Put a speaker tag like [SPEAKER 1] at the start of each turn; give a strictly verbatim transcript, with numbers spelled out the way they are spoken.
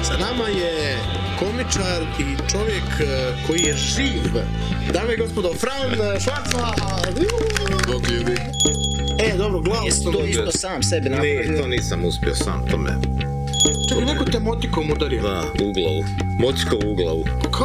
[SPEAKER 1] Sa nama je komičar i čovjek koji je živ. Dame i gospodo, Fran Švarcman!
[SPEAKER 2] Bog ljudi.
[SPEAKER 1] E, dobro, glavu
[SPEAKER 3] Jesi
[SPEAKER 1] to...
[SPEAKER 3] to isto sam sebi napravio?
[SPEAKER 2] Ne, to nisam uspio sam, to me...
[SPEAKER 1] Čekaj, neko te motikom udario.
[SPEAKER 2] Da, u glavu. Motikom u glavu.
[SPEAKER 1] Kako